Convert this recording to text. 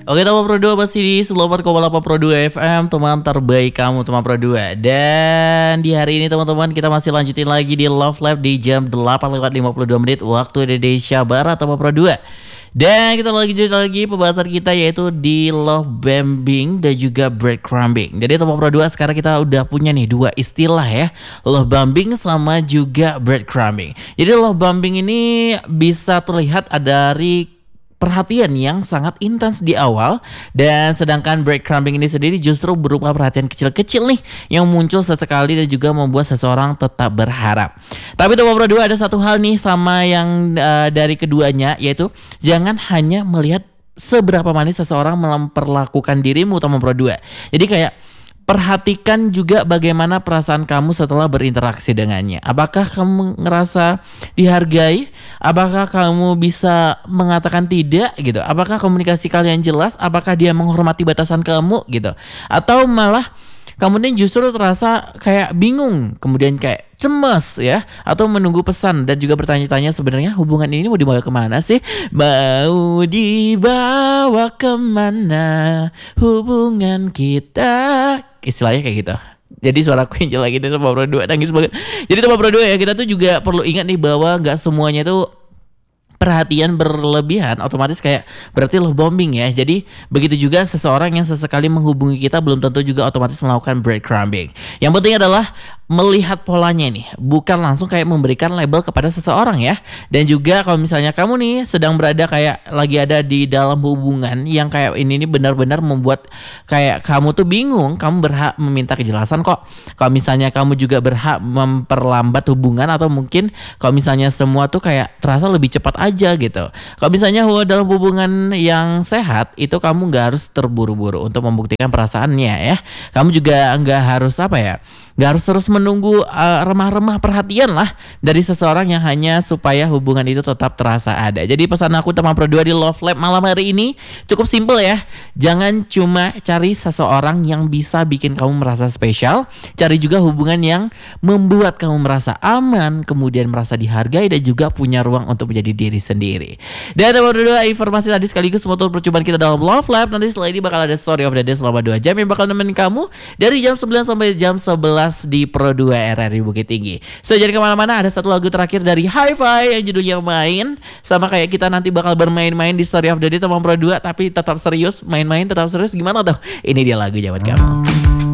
Oke, teman Pro 2 pasti di 94,8 Pro 2 FM, teman terbaik kamu, teman Pro 2. Dan di hari ini teman-teman kita masih lanjutin lagi di Love Lab di jam 8:52 waktu Indonesia Barat, teman Pro 2. Dan kita lanjut lagi pembahasan kita yaitu di love bombing dan juga breadcrumbing. Jadi teman Pro 2 sekarang kita udah punya nih dua istilah ya, love bombing sama juga breadcrumbing. Jadi love bombing ini bisa terlihat dari perhatian yang sangat intens di awal, dan sedangkan breadcrumbing ini sendiri justru berupa perhatian kecil-kecil nih yang muncul sesekali dan juga membuat seseorang tetap berharap. Tapi teman Pro 2 ada satu hal nih sama yang dari keduanya, yaitu jangan hanya melihat seberapa manis seseorang memperlakukan dirimu, teman Pro 2. Jadi kayak perhatikan juga bagaimana perasaan kamu setelah berinteraksi dengannya. Apakah kamu ngerasa dihargai? Apakah kamu bisa mengatakan tidak gitu? Apakah komunikasi kalian jelas? Apakah dia menghormati batasan kamu gitu? Atau malah kamu nih justru terasa kayak bingung, kemudian kayak cemas ya, atau menunggu pesan dan juga bertanya-tanya sebenarnya hubungan ini mau dibawa kemana sih? Mau dibawa kemana hubungan kita? Istilahnya kayak gitu. Jadi suaraku yang jelek ini Teman Pro 2 nangis banget. Jadi Teman Pro 2 ya, kita tuh juga perlu ingat nih bahwa gak semuanya tuh perhatian berlebihan otomatis kayak berarti love bombing ya. Jadi begitu juga seseorang yang sesekali menghubungi kita belum tentu juga otomatis melakukan breadcrumbing. Yang penting adalah melihat polanya nih, bukan langsung kayak memberikan label kepada seseorang ya. Dan juga kalau misalnya kamu nih sedang berada kayak lagi ada di dalam hubungan yang kayak ini nih benar-benar membuat kayak kamu tuh bingung, kamu berhak meminta kejelasan kok. Kalau misalnya kamu juga berhak memperlambat hubungan, atau mungkin kalau misalnya semua tuh kayak terasa lebih cepat aja gitu. Kalau misalnya dalam hubungan yang sehat itu kamu nggak harus terburu-buru untuk membuktikan perasaannya ya. Kamu juga nggak harus nggak harus terus menunggu remah-remah perhatian lah dari seseorang yang hanya supaya hubungan itu tetap terasa ada. Jadi pesan aku Teman Pro 2 di Love Lab malam hari ini cukup simple ya. Jangan cuma cari seseorang yang bisa bikin kamu merasa spesial, cari juga hubungan yang membuat kamu merasa aman, kemudian merasa dihargai dan juga punya ruang untuk menjadi diri sendiri. Dan Teman Pro 2, informasi tadi sekaligus motor percobaan kita dalam Love Lab. Nanti setelah ini bakal ada Story of the Day selama 2 jam yang bakal nemenin kamu dari jam 9 sampai jam 11 di Pro 2 RRI Bukit Tinggi. So jadi kemana-mana, ada satu lagu terakhir dari Hi-Fi yang judulnya Main. Sama kayak kita nanti bakal bermain-main di Story of the Day Teman Pro 2, tapi tetap serius, main-main tetap serius. Gimana tuh? Ini dia lagunya buat kamu.